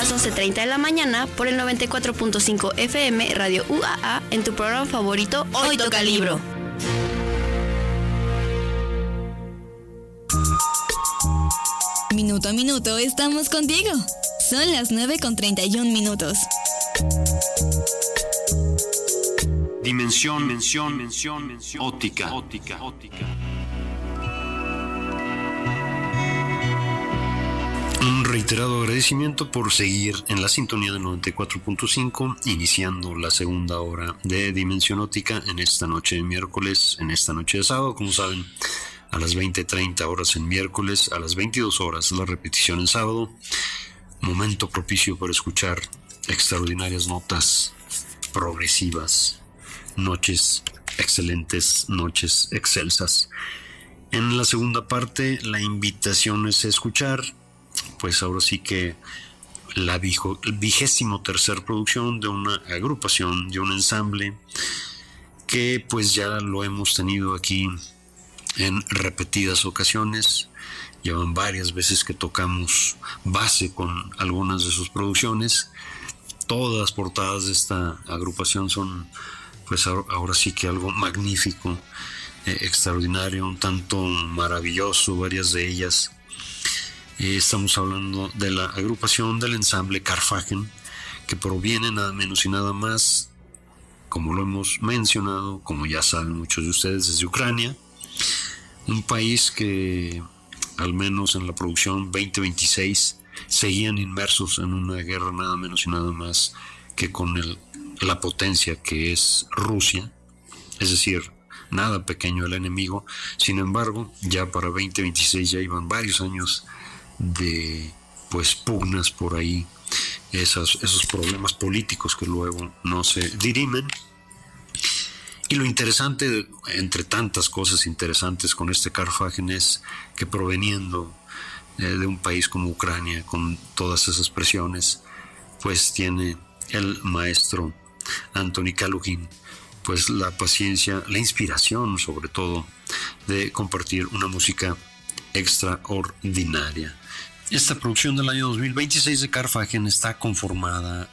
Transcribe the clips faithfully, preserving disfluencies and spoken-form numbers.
las once treinta de la mañana por el noventa y cuatro punto cinco F M Radio U A A en tu programa favorito Hoy Toca Libro. Minuto a minuto estamos contigo. Son las nueve con treinta y un minutos. Dimensión, mención, mención, mención, óptica, óptica, óptica. Un reiterado agradecimiento por seguir en la sintonía del noventa y cuatro punto cinco, iniciando la segunda hora de Dimensión Óptica en esta noche de miércoles, en esta noche de sábado, como saben, a las veinte treinta horas en miércoles, a las veintidós horas la repetición en sábado. Momento propicio para escuchar extraordinarias notas progresivas, noches excelentes, noches excelsas. En la segunda parte, la invitación es a escuchar, pues ahora sí que la vijo, vigésimo tercer producción de una agrupación, de un ensamble, que pues ya lo hemos tenido aquí en repetidas ocasiones. Llevan varias veces que tocamos base con algunas de sus producciones. Todas las portadas de esta agrupación son, pues ahora sí que algo magnífico, eh, extraordinario, un tanto maravilloso, varias de ellas. Eh, estamos hablando de la agrupación del ensamble Carfagen, que proviene nada menos y nada más, como lo hemos mencionado, como ya saben muchos de ustedes, desde Ucrania, un país que al menos en la producción veinte veintiséis seguían inmersos en una guerra nada menos y nada más que con el, la potencia que es Rusia, es decir, nada pequeño el enemigo. Sin embargo, ya para veinte veintiséis ya iban varios años de pues pugnas por ahí, esos, esos problemas políticos que luego no se dirimen. Y lo interesante, entre tantas cosas interesantes con este Carfagen, es que proveniendo eh, de un país como Ucrania, con todas esas presiones, pues tiene el maestro Anthony Kalugin pues la paciencia, la inspiración sobre todo, de compartir una música extraordinaria. Esta producción del año dos mil veintiséis de Carfagen está conformada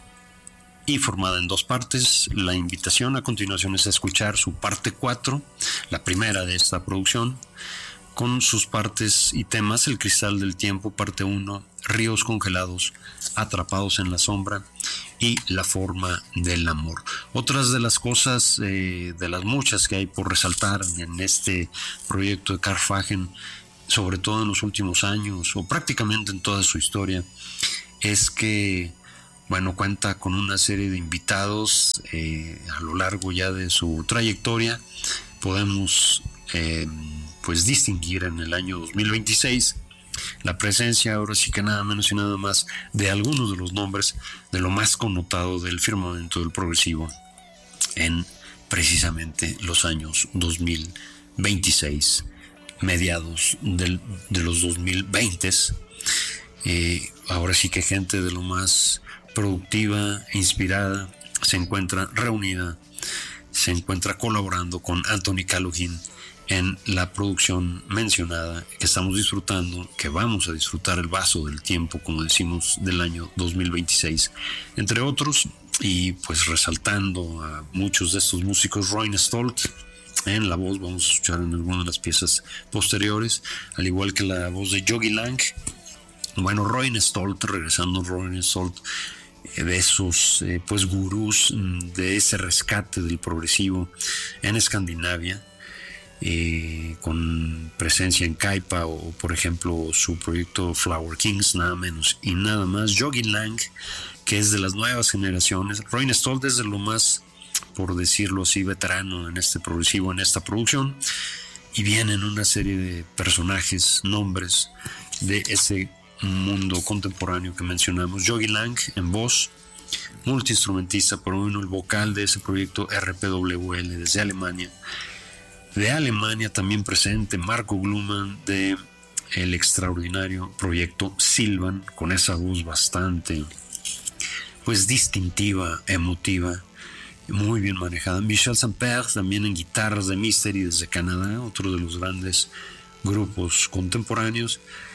y formada en dos partes. La invitación a continuación es a escuchar su parte cuatro, la primera de esta producción, con sus partes y temas: El Cristal del Tiempo, parte uno, Ríos Congelados, Atrapados en la Sombra y La Forma del Amor. Otras de las cosas, eh, de las muchas que hay por resaltar en este proyecto de Carfagen, sobre todo en los últimos años o prácticamente en toda su historia, es que bueno, cuenta con una serie de invitados eh, a lo largo ya de su trayectoria. Podemos eh, pues distinguir en el año dos mil veintiséis la presencia, ahora sí que nada menos y nada más, de algunos de los nombres de lo más connotado del firmamento del progresivo en precisamente los años dos mil veintiséis, mediados del, de los dos mil veinte. Eh, ahora sí que gente de lo más productiva e inspirada se encuentra reunida, se encuentra colaborando con Anthony Kalugin en la producción mencionada que estamos disfrutando, que vamos a disfrutar, El Vaso del Tiempo, como decimos, del año dos mil veintiséis, entre otros. Y pues resaltando a muchos de estos músicos: Roine Stolt en la voz, vamos a escuchar en algunas de las piezas posteriores, al igual que la voz de Yogi Lang. Bueno, Roine Stolt, regresando Roine Stolt, de esos eh, pues gurús de ese rescate del progresivo en Escandinavia, eh, con presencia en Kaipa, o por ejemplo su proyecto Flower Kings, nada menos y nada más. Yogi Lang, que es de las nuevas generaciones. Roine Stolt es de lo más, por decirlo así, veterano en este progresivo, en esta producción, y vienen una serie de personajes, nombres de ese mundo contemporáneo que mencionamos. Yogi Lang en voz, multiinstrumentista, por uno el vocal de ese proyecto R P W L desde Alemania. De Alemania también presente Marco Gluman de el extraordinario proyecto Sylvan, con esa voz bastante pues distintiva, emotiva, muy bien manejada. Michel Saint-Père también en guitarras de Mystery desde Canadá, otro de los grandes grupos contemporáneos.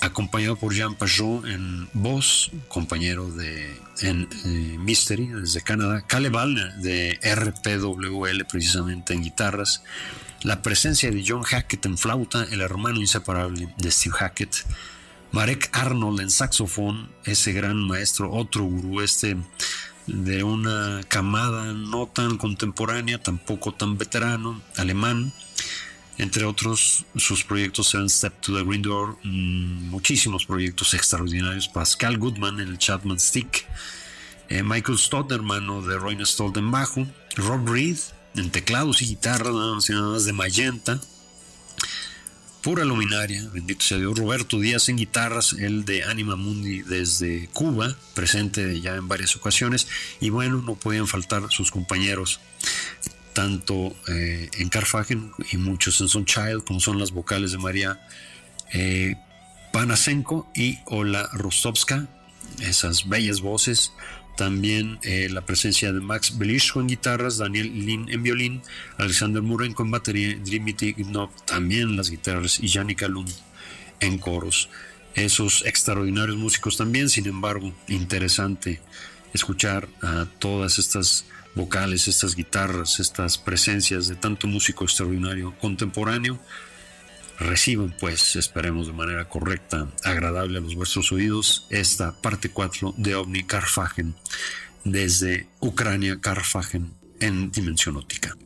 acompañado por Jean Pajot en voz, compañero de en eh, Mystery desde Canadá, Caleb Alner de R P W L precisamente en guitarras, la presencia de John Hackett en flauta, el hermano inseparable de Steve Hackett, Marek Arnold en saxofón, ese gran maestro, otro gurú este de una camada no tan contemporánea, tampoco tan veterano, alemán. Entre otros, sus proyectos Seven Step to the Green Door, mmm, muchísimos proyectos extraordinarios. Pascal Goodman en el Chapman Stick, eh, Michael Stott, hermano de Roy Stolt en bajo, Rob Reed en teclados y guitarra, nada más y nada más de Magenta, pura luminaria, bendito sea Dios. Roberto Díaz en guitarras, el de Anima Mundi desde Cuba, presente ya en varias ocasiones. Y bueno, no podían faltar sus compañeros, tanto eh, en Karlshagen y muchos en Sunchild, como son las vocales de María eh, Panasenko y Ola Rostovska, esas bellas voces. También eh, la presencia de Max Belishko en guitarras, Daniel Lin en violín, Alexander Murenko en batería, Dmitry Gnov también las guitarras y Yannicka Lund en coros. Esos extraordinarios músicos también. Sin embargo, interesante escuchar a todas estas vocales, estas guitarras, estas presencias de tanto músico extraordinario contemporáneo. Reciban, pues, esperemos de manera correcta, agradable a los vuestros oídos, esta parte cuatro de OVNI Karlshagen desde Ucrania, Karlshagen en Dimensión Óptica.